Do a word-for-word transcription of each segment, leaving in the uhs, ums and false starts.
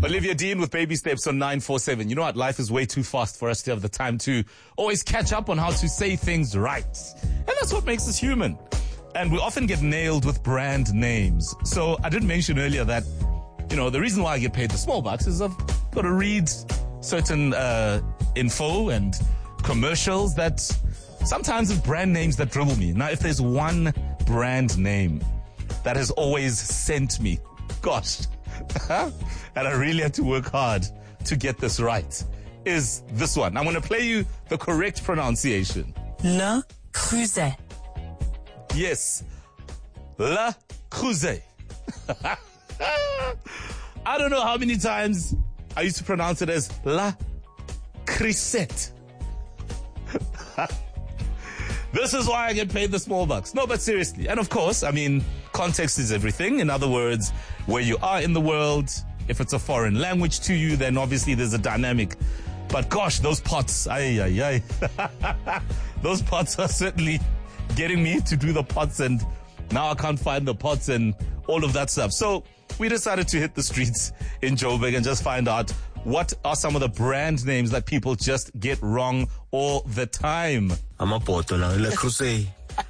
Olivia Dean with Baby Steps on nine four seven. You know what? Life is way too fast for us to have the time to always catch up on how to say things right. And that's what makes us human. And we often get nailed with brand names. So I did mention earlier that, you know, the reason why I get paid the small bucks is I've got to read certain uh, info and commercials that sometimes it's brand names that dribble me. Now, if there's one brand name that has always sent me, gosh, and I really had to work hard to get this right, is this one. I'm going to play you the correct pronunciation. Le Creuset. Yes. Le Creuset. I don't know how many times I used to pronounce it as La Crisette. This is why I get paid the small bucks. No, but seriously. And of course, I mean, context is everything. In other words, where you are in the world, if it's a foreign language to you, then obviously there's a dynamic. But gosh, those pots, ay, ay, ay. Those pots are certainly getting me to do the pots, and now I can't find the pots and all of that stuff. So we decided to hit the streets in Joburg and just find out what are some of the brand names that people just get wrong all the time. I'm a porto now, Le Creuset.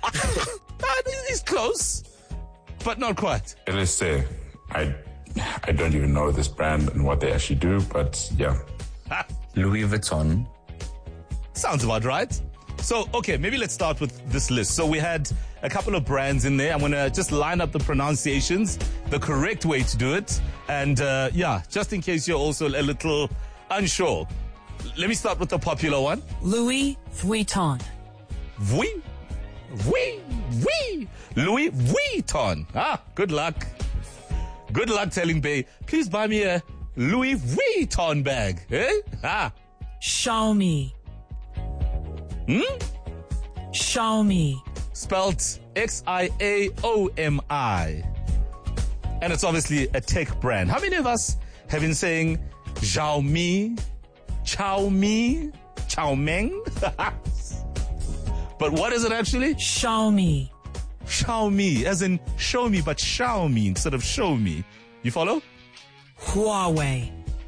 He's close, but not quite. L S A. I, I don't even know this brand and what they actually do, but yeah. Louis Vuitton. Sounds about right. So, okay, maybe let's start with this list. So we had a couple of brands in there. I'm going to just line up the pronunciations, the correct way to do it. And, uh, yeah, just in case you're also a little unsure. Let me start with the popular one. Louis Vuitton. Oui, oui, oui. Louis Vuitton. Ah, good luck. Good luck telling Bay, please buy me a Louis Vuitton bag. Eh? Ah. Xiaomi. Hmm? Xiaomi. Spelled X I A O M I. And it's obviously a tech brand. How many of us have been saying Xiaomi, Xiaomi, Xiaomeng? But what is it actually? Xiaomi. Xiaomi, as in show me, but Xiaomi instead of show me. You follow? Huawei.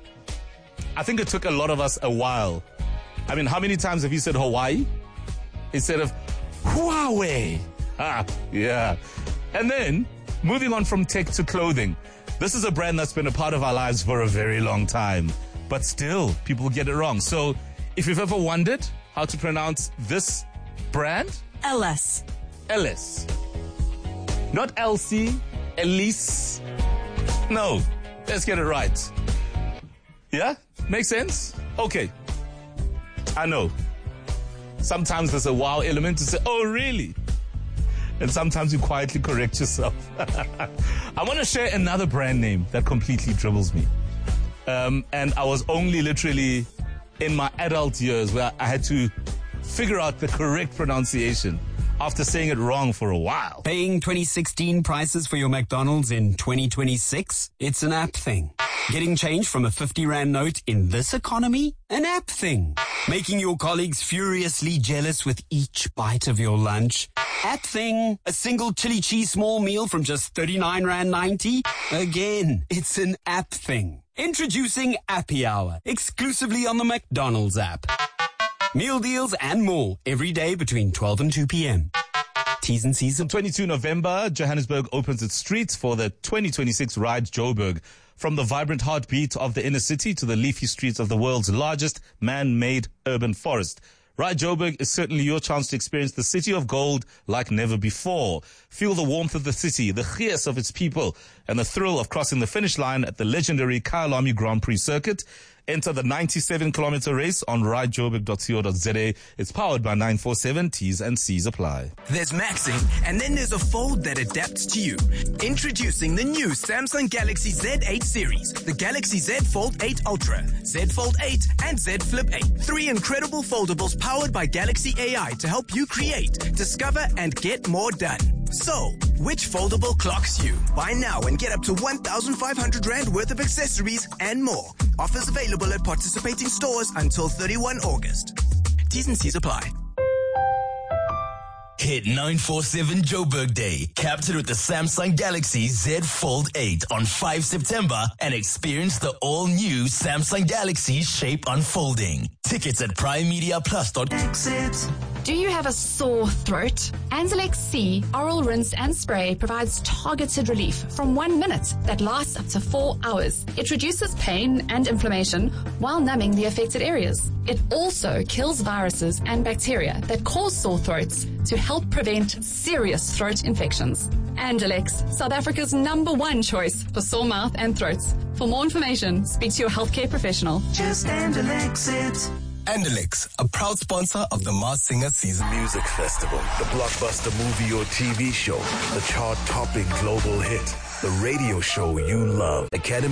I think it took a lot of us a while. I mean, how many times have you said Hawaii instead of Huawei? Ah, yeah. And then, moving on from tech to clothing. This is a brand that's been a part of our lives for a very long time. But still, people get it wrong. So, if you've ever wondered how to pronounce this brand, L S. L S. Not L C, Elise. No, let's get it right. Yeah? Makes sense? Okay. I know. Sometimes there's a wow element to say, oh, really? And sometimes you quietly correct yourself. I want to share another brand name that completely dribbles me. Um, and I was only literally in my adult years where I had to figure out the correct pronunciation after saying it wrong for a while. Paying twenty sixteen prices for your McDonald's in twenty twenty-six? It's an app thing. Getting change from a fifty rand note in this economy? An app thing. Making your colleagues furiously jealous with each bite of your lunch? App thing. A single chili cheese small meal from just thirty-nine rand ninety? Again, it's an app thing. Introducing Appy Hour, exclusively on the McDonald's app. Meal deals and more every day between twelve and two p.m. T's and C's. twenty-second of November, Johannesburg opens its streets for the twenty twenty-six Ride Joburg. From the vibrant heartbeat of the inner city to the leafy streets of the world's largest man-made urban forest, Ride Joburg is certainly your chance to experience the city of gold like never before. Feel the warmth of the city, the gees of its people, and the thrill of crossing the finish line at the legendary Kyalami Grand Prix circuit. Enter the ninety-seven kilometer race on ride joburg dot co dot za. It's powered by nine four seven. T's and C's apply. There's maxing, and then there's a fold that adapts to you. Introducing the new Samsung Galaxy Z eight series, the Galaxy Z Fold eight Ultra, Z Fold eight, and Z Flip eight. Three incredible foldables powered by Galaxy A I to help you create, discover, and get more done. So, which foldable clocks you? Buy now and get up to one thousand five hundred rand worth of accessories and more. Offers available at participating stores until thirty-first of August. T's and C's apply. Hit nine forty-seven Joburg Day. Captured with the Samsung Galaxy Z Fold eight on the fifth of September and experience the all-new Samsung Galaxy Shape unfolding. Tickets at prime media plus dot com. Do you have a sore throat? Anzalex C Oral Rinse and Spray provides targeted relief from one minute that lasts up to four hours. It reduces pain and inflammation while numbing the affected areas. It also kills viruses and bacteria that cause sore throats to help prevent serious throat infections. Anzalex, South Africa's number one choice for sore mouth and throats. For more information, speak to your healthcare professional. Just Anzalex it. Anzalex, a proud sponsor of the Masked Singer season. Music festival, the blockbuster movie or T V show, the chart-topping global hit, the radio show you love. Academy